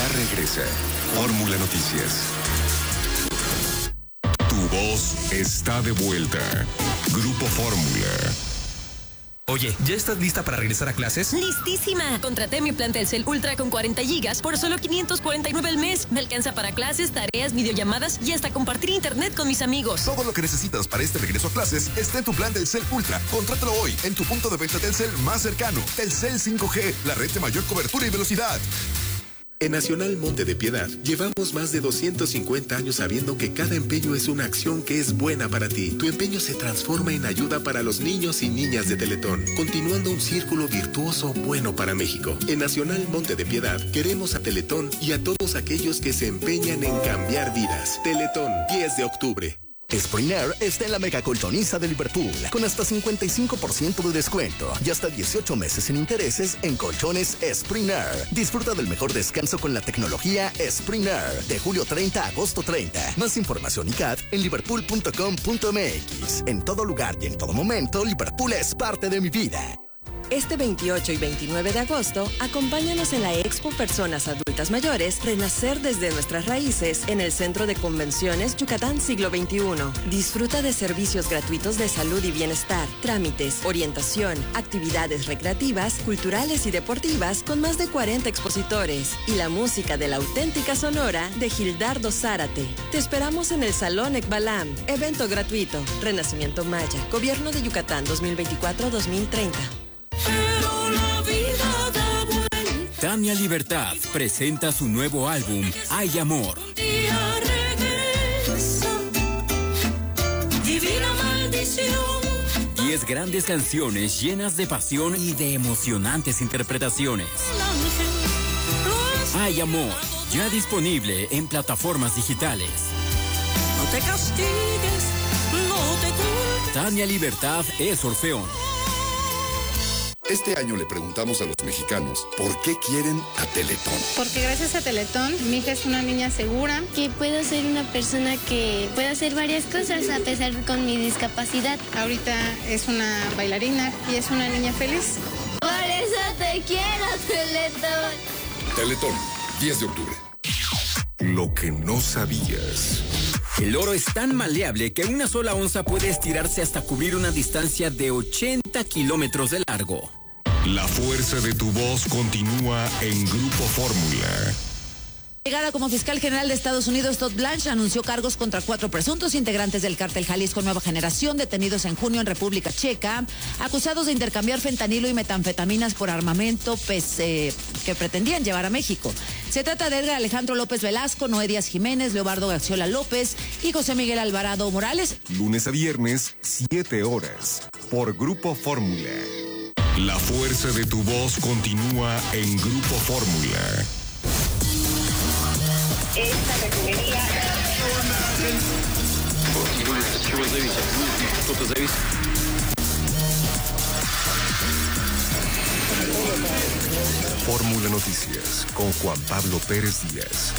regresa. Fórmula Noticias. Tu voz está de vuelta. Grupo Fórmula. Oye, ¿ya estás lista para regresar a clases? ¡Listísima! Contraté mi plan Telcel Ultra con 40 gigas por solo $549 al mes. Me alcanza para clases, tareas, videollamadas y hasta compartir internet con mis amigos. Todo lo que necesitas para este regreso a clases está en tu plan Telcel Ultra. Contrátalo hoy en tu punto de venta Telcel más cercano. Telcel 5G, la red de mayor cobertura y velocidad. En Nacional Monte de Piedad, llevamos más de 250 años sabiendo que cada empeño es una acción que es buena para ti. Tu empeño se transforma en ayuda para los niños y niñas de Teletón, continuando un círculo virtuoso bueno para México. En Nacional Monte de Piedad, queremos a Teletón y a todos aquellos que se empeñan en cambiar vidas. Teletón, 10 de octubre. Spring Air está en la mega colchoniza de Liverpool, con hasta 55% de descuento y hasta 18 meses sin intereses en colchones Spring Air. Disfruta del mejor descanso con la tecnología Spring Air, de julio 30 a agosto 30. Más información y CAT en liverpool.com.mx. En todo lugar y en todo momento, Liverpool es parte de mi vida. Este 28 y 29 de agosto, acompáñanos en la Expo Personas Adultas Mayores Renacer desde nuestras raíces en el Centro de Convenciones Yucatán Siglo XXI. Disfruta de servicios gratuitos de salud y bienestar, trámites, orientación, actividades recreativas, culturales y deportivas con más de 40 expositores y la música de la auténtica Sonora de Gildardo Zárate. Te esperamos en el Salón Ekbalam. Evento gratuito. Renacimiento Maya. Gobierno de Yucatán 2024-2030. Tania Libertad presenta su nuevo álbum, Hay Amor. Divina maldición. 10 grandes canciones llenas de pasión y de emocionantes interpretaciones. Hay Amor, ya disponible en plataformas digitales. No te castigues, no te culpes. Tania Libertad es Orfeón. Este año le preguntamos a los mexicanos por qué quieren a Teletón. Porque gracias a Teletón, mi hija es una niña segura. Que puedo ser una persona que puede hacer varias cosas a pesar con mi discapacidad. Ahorita es una bailarina y es una niña feliz. Por eso te quiero, Teletón. Teletón, 10 de octubre. Lo que no sabías. El oro es tan maleable que una sola onza puede estirarse hasta cubrir una distancia de 80 kilómetros de largo. La fuerza de tu voz continúa en Grupo Fórmula. Llegada como fiscal general de Estados Unidos, Todd Blanche anunció cargos contra 4 presuntos integrantes del cártel Jalisco Nueva Generación, detenidos en junio en República Checa, acusados de intercambiar fentanilo y metanfetaminas por armamento que pretendían llevar a México. Se trata de Edgar Alejandro López Velasco, Noé Díaz Jiménez, Leobardo Gaxiola López y José Miguel Alvarado Morales. Lunes a viernes, 7 horas, por Grupo Fórmula. La fuerza de tu voz continúa en Grupo Fórmula. Esta refinería Fórmula Noticias con Juan Pablo Pérez Díaz.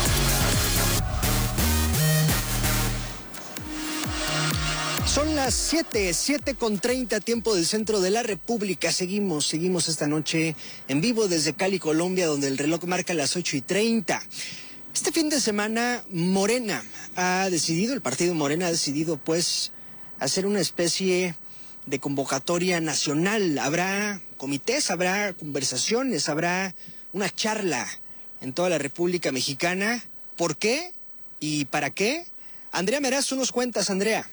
Son las 7:30 tiempo del centro de la República. Seguimos esta noche en vivo desde Cali, Colombia, donde el reloj marca las 8:30. Este fin de semana el partido Morena ha decidido pues hacer una especie de convocatoria nacional. Habrá comités, habrá conversaciones, habrá una charla en toda la República Mexicana. ¿Por qué y para qué? Andrea Meraz, tú nos cuentas, Andrea.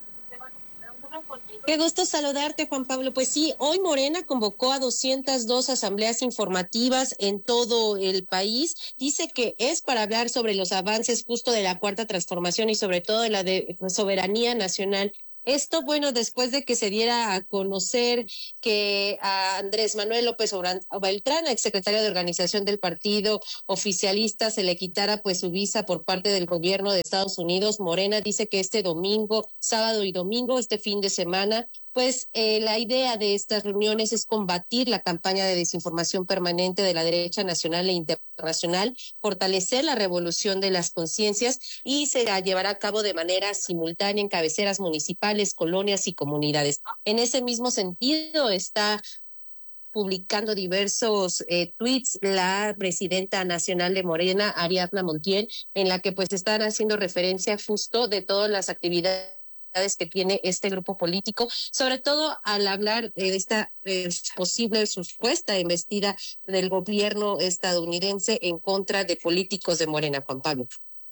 Qué gusto saludarte, Juan Pablo. Pues sí, hoy Morena convocó a 202 asambleas informativas en todo el país. Dice que es para hablar sobre los avances justo de la Cuarta Transformación y sobre todo de la soberanía nacional. Esto, bueno, después de que se diera a conocer que a Andrés Manuel López Beltrán, exsecretario de organización del partido oficialista, se le quitara pues su visa por parte del gobierno de Estados Unidos. Morena dice que este domingo, sábado y domingo, este fin de semana, pues la idea de estas reuniones es combatir la campaña de desinformación permanente de la derecha nacional e internacional, fortalecer la revolución de las conciencias y se llevará a cabo de manera simultánea en cabeceras municipales, colonias y comunidades. En ese mismo sentido está publicando diversos tweets la presidenta nacional de Morena, Ariadna Montiel, en la que pues están haciendo referencia justo de todas las actividades que tiene este grupo político, sobre todo al hablar de esta posible supuesta embestida del gobierno estadounidense en contra de políticos de Morena. Juan Pablo.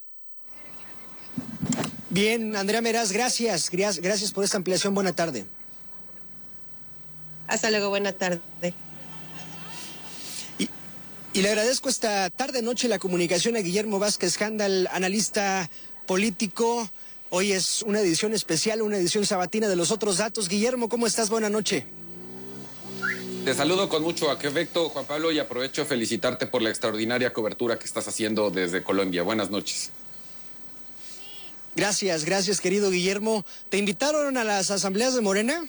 Bien, Andrea Meraz, gracias por esta ampliación. Buena tarde. Hasta luego, buena tarde. Y le agradezco esta tarde-noche la comunicación a Guillermo Vázquez Handal, analista político. Hoy es una edición especial, una edición sabatina de Los Otros Datos. Guillermo, ¿cómo estás? Buena noche. Te saludo con mucho afecto, Juan Pablo, y aprovecho a felicitarte por la extraordinaria cobertura que estás haciendo desde Colombia. Buenas noches. Gracias, querido Guillermo. ¿Te invitaron a las asambleas de Morena?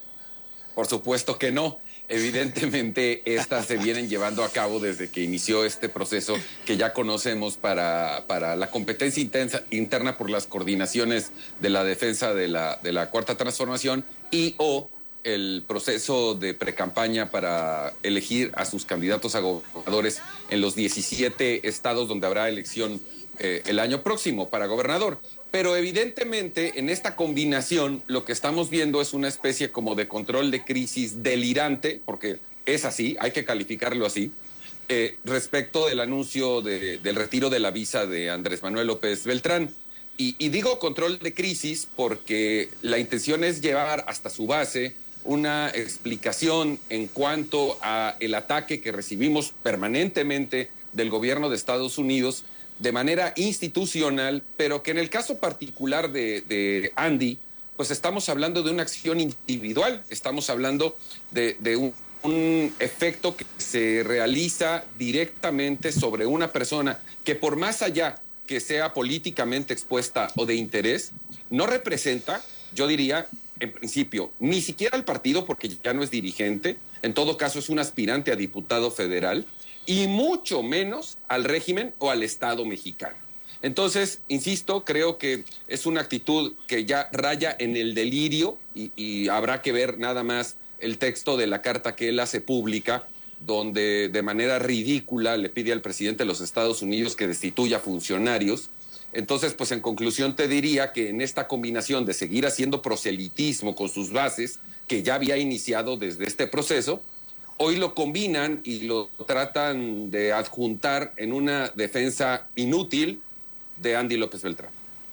Por supuesto que no. Evidentemente, estas se vienen llevando a cabo desde que inició este proceso que ya conocemos para la competencia interna por las coordinaciones de la defensa de la Cuarta Transformación y o el proceso de precampaña para elegir a sus candidatos a gobernadores en los 17 estados donde habrá elección el año próximo para gobernador. Pero evidentemente en esta combinación lo que estamos viendo es una especie como de control de crisis delirante, porque es así, hay que calificarlo así, respecto del anuncio del retiro de la visa de Andrés Manuel López Beltrán. Y digo control de crisis porque la intención es llevar hasta su base una explicación en cuanto a el ataque que recibimos permanentemente del gobierno de Estados Unidos de manera institucional, pero que en el caso particular de Andy, pues estamos hablando de una acción individual, estamos hablando de un efecto que se realiza directamente sobre una persona que por más allá que sea políticamente expuesta o de interés, no representa, yo diría, en principio, ni siquiera al partido porque ya no es dirigente, en todo caso es un aspirante a diputado federal, y mucho menos al régimen o al Estado mexicano. Entonces, insisto, creo que es una actitud que ya raya en el delirio y habrá que ver nada más el texto de la carta que él hace pública, donde de manera ridícula le pide al presidente de los Estados Unidos que destituya funcionarios. Entonces, pues en conclusión te diría que en esta combinación de seguir haciendo proselitismo con sus bases, que ya había iniciado desde este proceso, hoy lo combinan y lo tratan de adjuntar en una defensa inútil de Andy López Beltrán.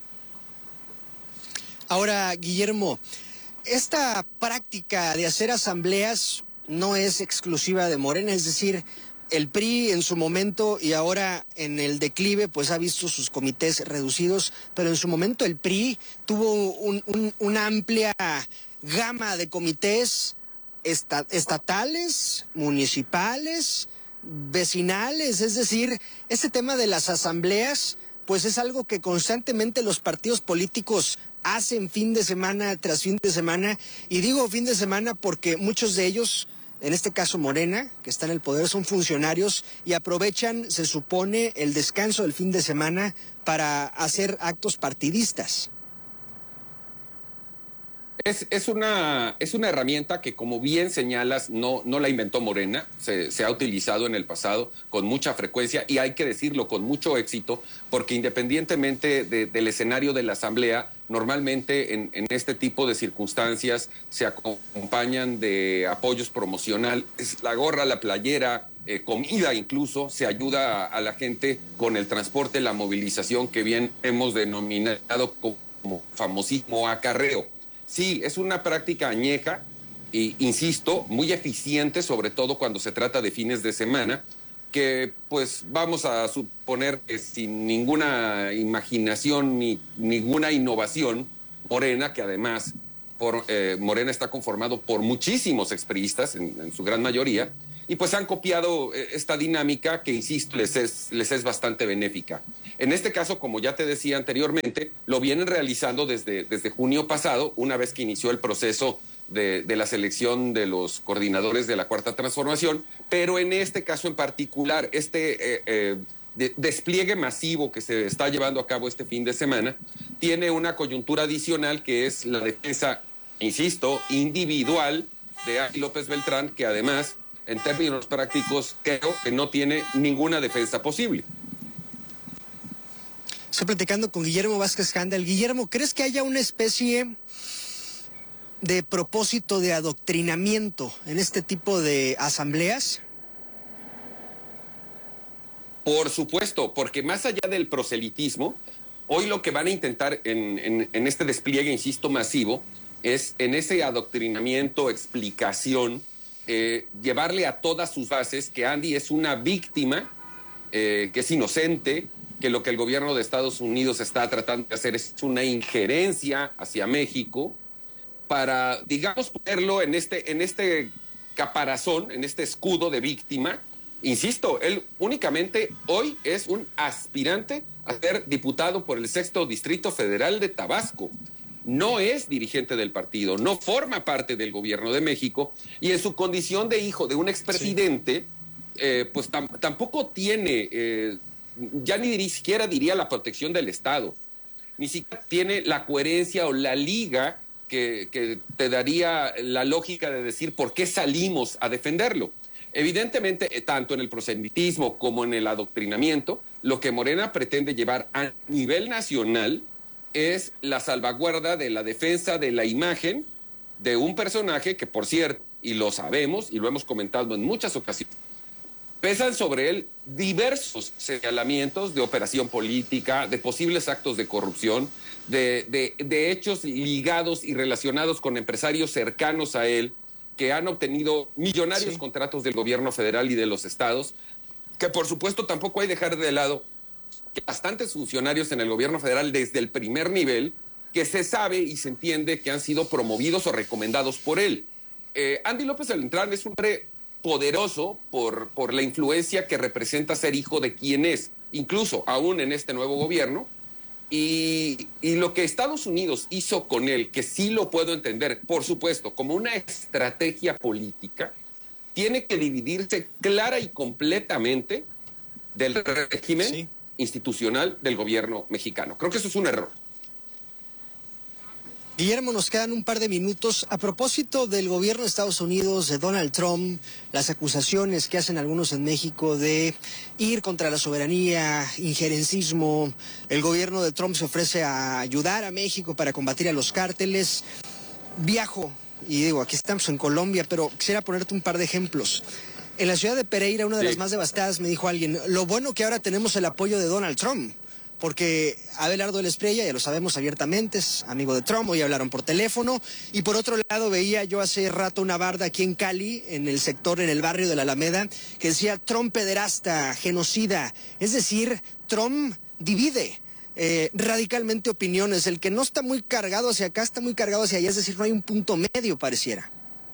Ahora, Guillermo, esta práctica de hacer asambleas no es exclusiva de Morena, es decir, el PRI en su momento y ahora en el declive pues ha visto sus comités reducidos, pero en su momento el PRI tuvo una amplia gama de comités estatales, municipales, vecinales, es decir, este tema de las asambleas pues es algo que constantemente los partidos políticos hacen fin de semana tras fin de semana, y digo fin de semana porque muchos de ellos, en este caso Morena, que está en el poder, son funcionarios y aprovechan, se supone, el descanso del fin de semana para hacer actos partidistas. Es una herramienta que, como bien señalas, no la inventó Morena, se ha utilizado en el pasado con mucha frecuencia y hay que decirlo con mucho éxito, porque independientemente del escenario de la Asamblea, normalmente en este tipo de circunstancias se acompañan de apoyos promocionales, la gorra, la playera, comida incluso, se ayuda a la gente con el transporte, la movilización que bien hemos denominado como famosísimo acarreo. Sí, es una práctica añeja e, insisto, muy eficiente, sobre todo cuando se trata de fines de semana, que pues vamos a suponer que sin ninguna imaginación ni ninguna innovación, Morena, que además Morena está conformado por muchísimos expriistas, en su gran mayoría, y pues han copiado esta dinámica que, insisto, les es bastante benéfica. En este caso, como ya te decía anteriormente, lo vienen realizando desde junio pasado, una vez que inició el proceso de la selección de los coordinadores de la Cuarta Transformación, pero en este caso en particular, despliegue masivo que se está llevando a cabo este fin de semana, tiene una coyuntura adicional que es la defensa, insisto, individual de Andy López Beltrán, que además en términos prácticos, creo que no tiene ninguna defensa posible. Estoy platicando con Guillermo Vázquez Handel. Guillermo, ¿crees que haya una especie de propósito de adoctrinamiento en este tipo de asambleas? Por supuesto, porque más allá del proselitismo, hoy lo que van a intentar en este despliegue, insisto, masivo, es en ese adoctrinamiento, explicación, llevarle a todas sus bases que Andy es una víctima, que es inocente, que lo que el gobierno de Estados Unidos está tratando de hacer es una injerencia hacia México para, digamos, ponerlo en este caparazón, en este escudo de víctima. Insisto, él únicamente hoy es un aspirante a ser diputado por el 6º Distrito Federal de Tabasco. No es dirigente del partido, no forma parte del gobierno de México y en su condición de hijo de un expresidente, pues tampoco tiene, ya ni siquiera diría la protección del Estado, ni siquiera tiene la coherencia o la liga que te daría la lógica de decir por qué salimos a defenderlo. Evidentemente, tanto en el proselitismo como en el adoctrinamiento, lo que Morena pretende llevar a nivel nacional es la salvaguarda de la defensa de la imagen de un personaje que, por cierto, y lo sabemos y lo hemos comentado en muchas ocasiones, pesan sobre él diversos señalamientos de operación política, de posibles actos de corrupción, de hechos ligados y relacionados con empresarios cercanos a él, que han obtenido millonarios contratos del gobierno federal y de los estados, que por supuesto tampoco hay que dejar de lado que bastantes funcionarios en el gobierno federal desde el primer nivel, que se sabe y se entiende que han sido promovidos o recomendados por él. Andy López Beltrán es un hombre poderoso por la influencia que representa ser hijo de quien es, incluso aún en este nuevo gobierno. Y lo que Estados Unidos hizo con él, que sí lo puedo entender, por supuesto, como una estrategia política, tiene que dividirse clara y completamente del régimen institucional del gobierno mexicano. Creo que eso es un error. Guillermo, nos quedan un par de minutos. A propósito del gobierno de Estados Unidos, de Donald Trump, las acusaciones que hacen algunos en México de ir contra la soberanía, injerencismo, el gobierno de Trump se ofrece a ayudar a México para combatir a los cárteles. Viajo, y digo, aquí estamos en Colombia, pero quisiera ponerte un par de ejemplos. En la ciudad de Pereira, una de las más devastadas, me dijo alguien, lo bueno que ahora tenemos el apoyo de Donald Trump. Porque Abelardo del Espriella, ya lo sabemos abiertamente, es amigo de Trump, hoy hablaron por teléfono. Y por otro lado veía yo hace rato una barda aquí en Cali, en el sector, en el barrio de la Alameda, que decía Trump pederasta, genocida. Es decir, Trump divide radicalmente opiniones. El que no está muy cargado hacia acá, está muy cargado hacia allá. Es decir, no hay un punto medio, pareciera.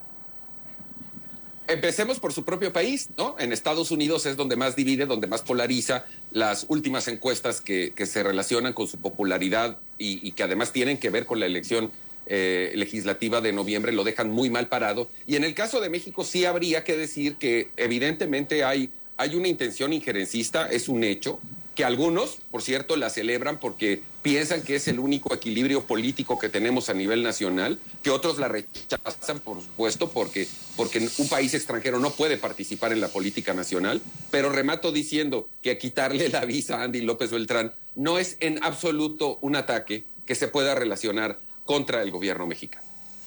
Empecemos por su propio país, ¿no? En Estados Unidos es donde más divide, donde más polariza. Las últimas encuestas que se relacionan con su popularidad y que además tienen que ver con la elección legislativa de noviembre lo dejan muy mal parado. Y en el caso de México sí habría que decir que evidentemente hay una intención injerencista, es un hecho, que algunos, por cierto, la celebran porque piensan que es el único equilibrio político que tenemos a nivel nacional, que otros la rechazan, por supuesto, porque un país extranjero no puede participar en la política nacional, pero remato diciendo que quitarle la visa a Andy López Beltrán no es en absoluto un ataque que se pueda relacionar contra el gobierno mexicano.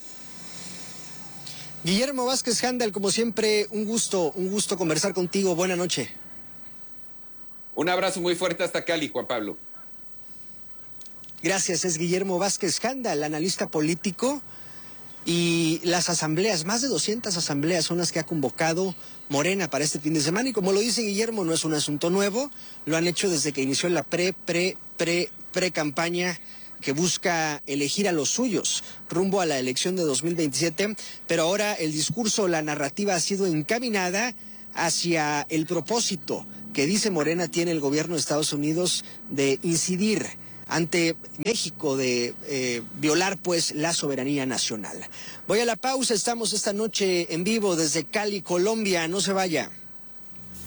Guillermo Vázquez Handel, como siempre, un gusto conversar contigo. Buena noche. Un abrazo muy fuerte hasta Cali, Juan Pablo. Gracias, es Guillermo Vázquez Handel, analista político. Y las asambleas, más de 200 asambleas son las que ha convocado Morena para este fin de semana. Y como lo dice Guillermo, no es un asunto nuevo. Lo han hecho desde que inició la pre-campaña que busca elegir a los suyos rumbo a la elección de 2027. Pero ahora el discurso, la narrativa ha sido encaminada hacia el propósito que dice Morena tiene el gobierno de Estados Unidos de incidir ante México, de violar pues la soberanía nacional. Voy a la pausa, estamos esta noche en vivo desde Cali, Colombia, no se vaya.